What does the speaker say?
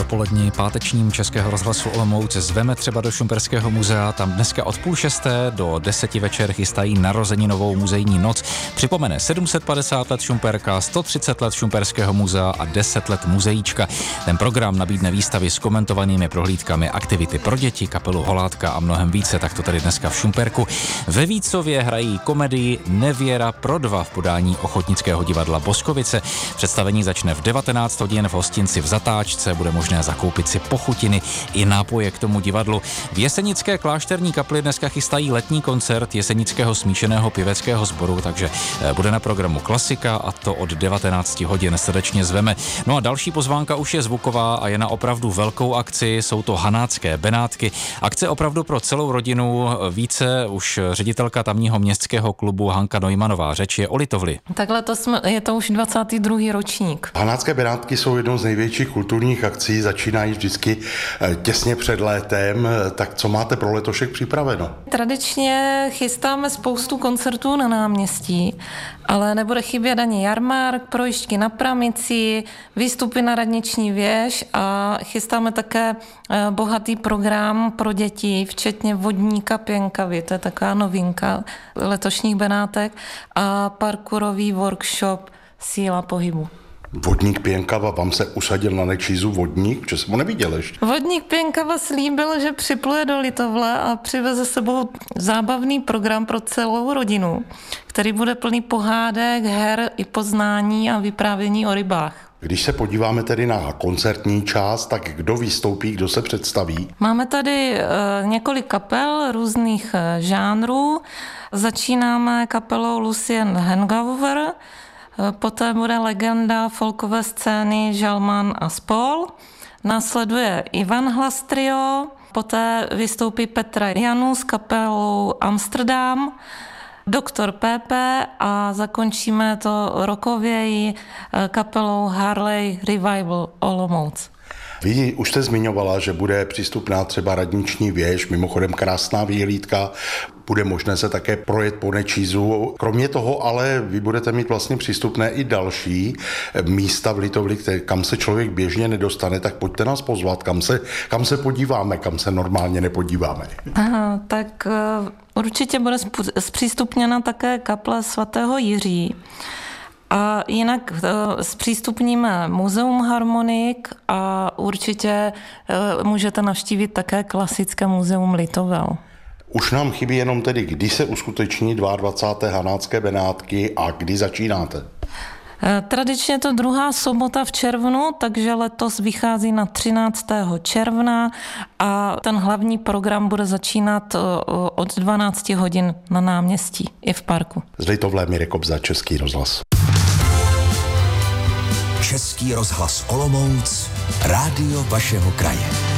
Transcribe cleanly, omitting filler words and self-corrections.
odpoledni pátečním Českého rozhlasu Olomouc zveme třeba do Šumperského muzea. Tam dneska od 5:30 do 10 večer chystají narozeninovou muzejní noc. Připomene 750 let Šumperka, 130 let Šumperského muzea a 10 let muzeíčka. Ten program nabídne výstavy s komentovanými prohlídkami, aktivity pro děti, kapelu Holátka a mnohem více. Tak to tady dneska v Šumperku. Ve Vícově hrají komedii Nevěra pro dva v podání Ochotnického divadla Boskovice. Představení začne v 19 hodin v hostinci v Zatáčce. Bude možné zakoupit si pochutiny i nápoje k tomu divadlu. V Jesenické klášterní kapli dneska chystají letní koncert Jesenického smíšeného pěveckého sboru, takže bude na programu klasika a to od 19 hodin srdečně zveme. No a další pozvánka už je zvuková a je na opravdu velkou akci. Jsou to Hanácké Benátky. Akce opravdu pro celou rodinu. Více už ředitelka tamního městského klubu Hanka Neumannová. Řeč je o Litovli. Tak letos je to už 22. ročník. Hanácké Benátky jsou jednou z největších kulturních akcí, začínají vždycky těsně před létem. Tak co máte pro letošek připraveno? Tradičně chystáme spoustu koncertů na náměstí, ale nebude chybět ani jarmark, projížďky na Pramici, výstupy na radniční věž a chystáme také bohatý program pro děti, včetně vodníka Pěnkavy, to je taková novinka letošních Benátek, a parkourový workshop Síla pohybu. Vodník Pěnkava vám se usadil na Nečízu vodník, že jsem ho neviděl ještě. Vodník Pěnkava slíbil, že připluje do Litovle a přiveze sebou zábavný program pro celou rodinu, který bude plný pohádek, her i poznání a vyprávění o rybách. Když se podíváme tedy na koncertní část, tak kdo vystoupí, kdo se představí? Máme tady několik kapel různých žánrů. Začínáme kapelou Lucien Hengauer, poté bude legenda folkové scény Žalman a spol. Následuje Ivan Hlas trio, poté vystoupí Petra Janu s kapelou Amsterdam, Doktor Pepe a zakončíme to rokověji kapelou Harley Revival Olomouc. Vy už jste zmiňovala, že bude přístupná třeba radniční věž, mimochodem krásná vyhlídka, bude možné se také projet po Nečízu. Kromě toho ale vy budete mít vlastně přístupné i další místa v Litovli, kam se člověk běžně nedostane, tak pojďte nás pozvat, kam se podíváme, kam se normálně nepodíváme. Aha, tak určitě bude zpřístupněna také kaple svatého Jiří. A jinak zpřístupníme Muzeum harmonik a určitě můžete navštívit také klasické muzeum Litovel. Už nám chybí jenom tedy, kdy se uskuteční 22. Hanácké Benátky a kdy začínáte? Tradičně je to druhá sobota v červnu, takže letos vychází na 13. června a ten hlavní program bude začínat od 12 hodin na náměstí i v parku. Z Litovle Mirek Kobza, Český rozhlas. Český rozhlas Olomouc, rádio vašeho kraje.